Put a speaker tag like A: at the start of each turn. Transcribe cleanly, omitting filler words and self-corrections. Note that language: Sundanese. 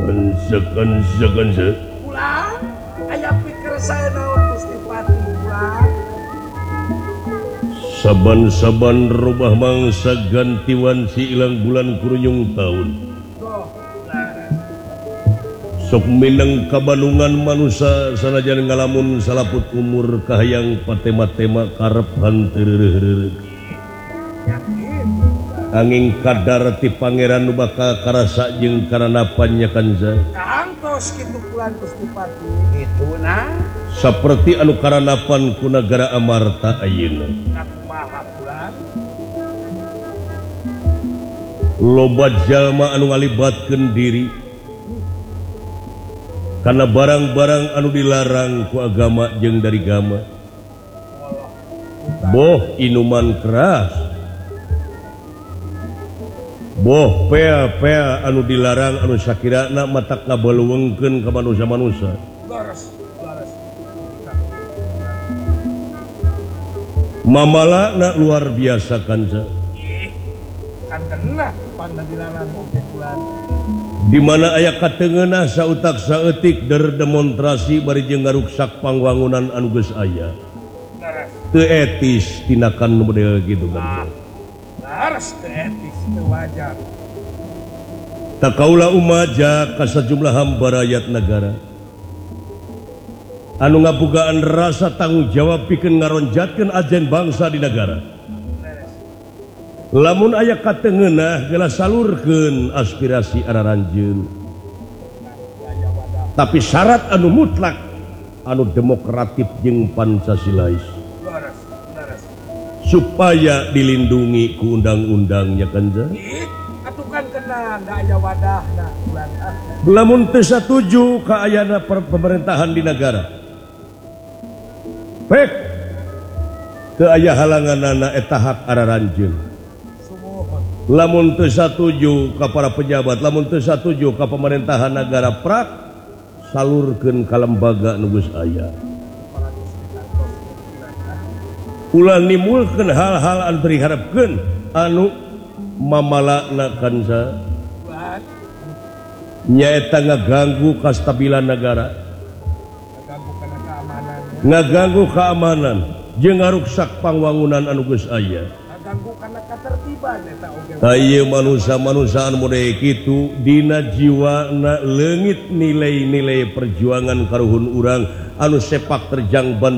A: Ulah aya pikir saya naon Gusti Pati ulah
B: saban-saban rubah mangsa gantiwan si ilang bulan kurunyung tahun sok minang kabanungan manusia sanajan ngalamun salaput umur kahayang patema-tema karep hanteureureureureuh angin kadar ti pangeran nu bakal karasa jeung karanapannya kanza
A: kantos kitu pulan Gusti Pati ituna
B: saperti anu karanapan ku nagara Amarta ayeuna
A: kumaha pulan
B: loba jalma anu ngalibatkeun diri karena barang-barang anu dilarang ku agama jeung dari agama boh inuman keras boh pea-pea anu dilarang anu sakirana matak ngabaluwengkeun ka manusia-manusia mamalana luar biasa kanza
A: kan kena panda dilarang oge pulan
B: di mana aya katengeunah sautak saeutik demonstrasi bari jeung ngaruksak pangwangunan anu geus aya teu etis tinakan model kitu kan
A: harus teu etis teu wajar
B: takaula umaja ka sajumlah hamba rakyat negara anu ngabogaan rasa tanggung jawab pikeun ngaronjatkeun ajen bangsa di negara lamun aya katengeunah geus salurkeun aspirasi araranjeun tapi syarat anu mutlak anu demokratif jeung pancasilais supaya dilindungi ku undang-undangnya kanza
A: atukan kena da aya wadahna bulan
B: lamun teu satuju ka ayana pemerintahan di negara pek teu aya halanganana eta hak araranjeun lamun teu satuju ka para pejabat lamun teu satuju ka pemerintahan negara prak salurkeun ka lembaga nu geus aya ulah nimulkeun hal-hal anu diharapkeun anu mamalana kanza nyaeta ngaganggu kastabilan negara ngaganggu keamanan jeung ngaruksak pangwangunan anu geus aya Ayo manusia-manusiaan model kitu dina jiwana leungit nilai-nilai perjuangan karuhun urang anu sepak terjang ban